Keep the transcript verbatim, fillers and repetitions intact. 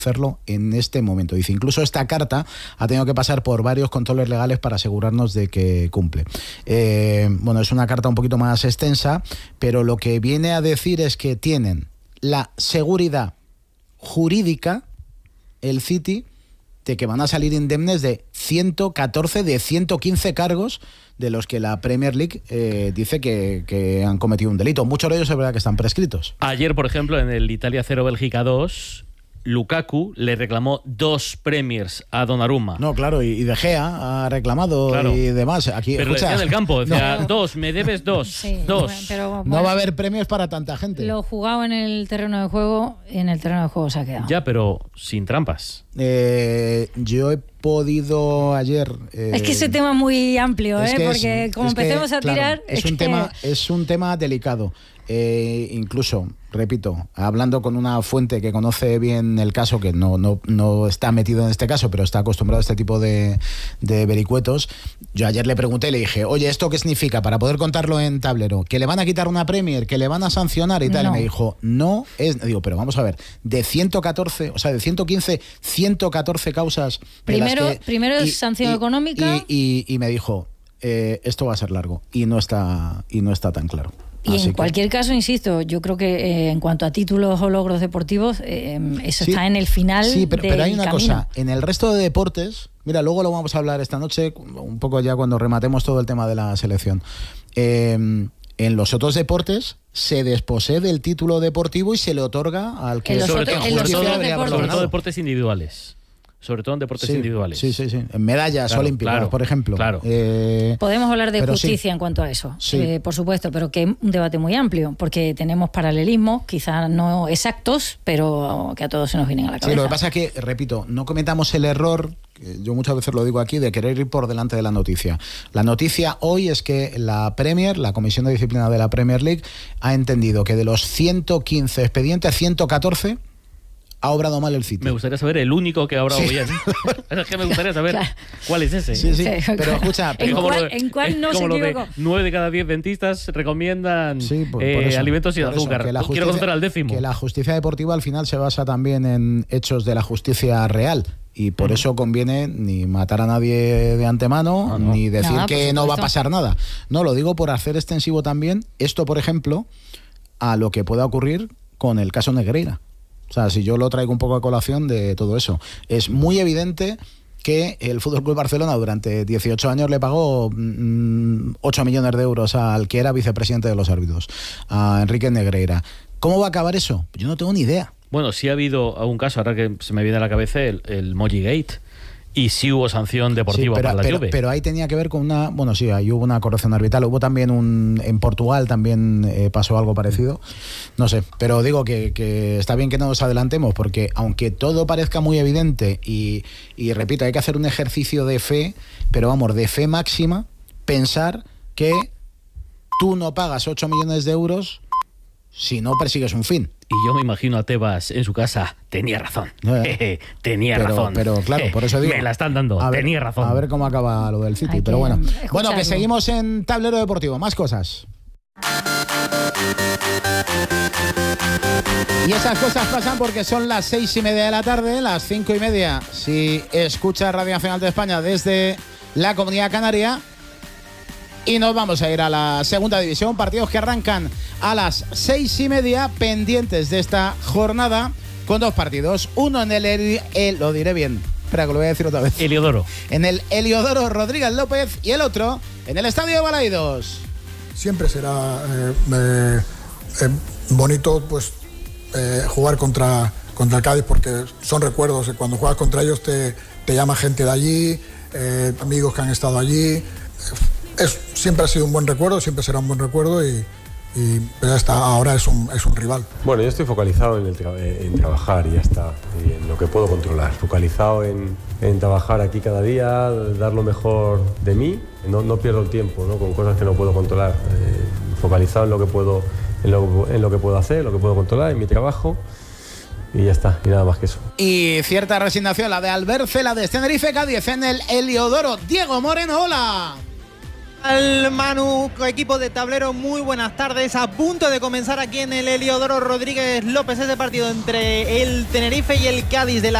hacerlo en este momento. Dice, incluso esta carta ha tenido que pasar por varios controles legales para asegurarnos de que cumple. Eh, bueno, es una carta un poquito más extensa, pero lo que viene a decir es que tienen la seguridad jurídica, el City, de que van a salir indemnes de ciento catorce de ciento quince cargos de los que la Premier League eh, dice que, que han cometido un delito. Muchos de ellos es verdad que están prescritos. Ayer, por ejemplo, en el Italia cero Bélgica dos, Lukaku le reclamó dos Premiers a Donnarumma. No, claro, y, y De Gea ha reclamado, claro, y demás. Aquí, pero escucha, decía en el campo, decía, no. dos, me debes dos, sí, dos. Bueno, pero, bueno, no va a haber premios para tanta gente. Lo jugado en el terreno de juego, en el terreno de juego se ha quedado. Ya, pero sin trampas. Eh, yo he podido ayer... Eh, es que ese tema es muy amplio, ¿eh? Porque es, como es empecemos que, a tirar... Claro, es, es, un que... tema, es un tema delicado. Eh, incluso, repito, hablando con una fuente que conoce bien el caso, que no, no, no está metido en este caso, pero está acostumbrado a este tipo de, de vericuetos, yo ayer le pregunté y le dije, oye, ¿esto qué significa? Para poder contarlo en tablero, ¿que le van a quitar una Premier? ¿Que le van a sancionar y tal? No. Y me dijo, no es... Digo, pero vamos a ver, de ciento catorce, o sea, de ciento quince, ciento catorce causas... Primero, que, primero es y, sanción y, económica... Y, y, y me dijo, eh, esto va a ser largo, y no está, y no está tan claro. Y Así en que... cualquier caso, insisto, yo creo que eh, en cuanto a títulos o logros deportivos, eh, eso sí, está en el final. Sí, pero, del pero hay una camino. cosa, en el resto de deportes, mira, luego lo vamos a hablar esta noche, un poco ya cuando rematemos todo el tema de la selección. Eh, en los otros deportes se desposee del título deportivo y se le otorga al que... En los sobre otros, todo, en los sobre otros todo, deportes. sobre todo deportes individuales. Sobre todo en deportes sí, individuales. Sí, sí, sí. En medallas claro, olímpicas, claro, por ejemplo. Claro. Eh, Podemos hablar de justicia sí. en cuanto a eso, Sí. eh, por supuesto, pero que es un debate muy amplio, porque tenemos paralelismos, quizás no exactos, pero que a todos se nos vienen a la cabeza. Sí, lo que pasa es que, repito, no cometamos el error, yo muchas veces lo digo aquí, de querer ir por delante de la noticia. La noticia hoy es que la Premier, la Comisión de Disciplina de la Premier League, ha entendido que de los ciento quince expedientes, ciento catorce ha obrado mal el City. Me gustaría saber el único que ha obrado sí. bien. Es que me gustaría saber claro. cuál es ese. Sí, sí, pero escucha... Pero ¿En, cuál, ¿En cuál no se equivocó? Nueve de cada diez dentistas recomiendan sí, por, pues, por eh, eso, alimentos sin azúcar. Eso, Quiero conocer al décimo. Que la justicia deportiva al final se basa también en hechos de la justicia real. Y por uh-huh. eso conviene ni matar a nadie de antemano, no, no. ni decir no, que no va a pasar nada. No, lo digo por hacer extensivo también esto, por ejemplo, a lo que pueda ocurrir con el caso Negreira. O sea, si yo lo traigo un poco a colación de todo eso. Es muy evidente que el F C Barcelona durante dieciocho años le pagó mmm, ocho millones de euros al que era vicepresidente de los árbitros, a Enrique Negreira. ¿Cómo va a acabar eso? Yo no tengo ni idea. Bueno, sí ha habido algún caso, ahora que se me viene a la cabeza, el, el Moji Gate. Y sí hubo sanción deportiva sí, pero, para la pero, Juve. Pero ahí tenía que ver con una... Bueno, sí, ahí hubo una corrección arbitral. Hubo también un... En Portugal también eh, pasó algo parecido. No sé, pero digo que, que está bien que no nos adelantemos, porque aunque todo parezca muy evidente y, y repito, hay que hacer un ejercicio de fe, pero vamos, de fe máxima, pensar que tú no pagas ocho millones de euros si no persigues un fin. Y yo me imagino a Tebas en su casa, tenía razón, eh, tenía pero, razón. Pero claro, por eso digo... Me la están dando, a ver, tenía razón. A ver cómo acaba lo del City, Hay pero que bueno. escucharlo. Bueno, que seguimos en Tablero Deportivo, más cosas. Y esas cosas pasan porque son las seis y media de la tarde, las cinco y media, si escucha Radio Nacional de España desde la Comunidad Canaria. Y nos vamos a ir a la segunda división, partidos que arrancan a las seis y media, pendientes de esta jornada, con dos partidos. Uno en el, el, el lo diré bien, espera que lo voy a decir otra vez. Heliodoro. En el Heliodoro Rodríguez López y el otro en el Estadio de Balaidos. Siempre será eh, eh, eh, bonito pues eh, jugar contra, contra el Cádiz, porque son recuerdos. Cuando juegas contra ellos te, te llama gente de allí, eh, amigos que han estado allí. Es, siempre ha sido un buen recuerdo, siempre será un buen recuerdo y, y ya está, ahora es un, es un rival. Bueno, yo estoy focalizado en, el tra- en trabajar y ya está, y en lo que puedo controlar. Focalizado en, en trabajar aquí cada día, dar lo mejor de mí, no, no pierdo el tiempo, ¿no? Con cosas que no puedo controlar. Eh, focalizado en lo que puedo, en lo, en lo que puedo hacer, lo que puedo controlar, en mi trabajo. Y ya está, y nada más que eso. Y cierta resignación, la de Albert Cela de Tenerife Cádiz en el Heliodoro. Diego Moreno, hola. Al Manu, equipo de Tablero, muy buenas tardes. A punto de comenzar aquí en el Heliodoro Rodríguez López ese partido entre el Tenerife y el Cádiz de la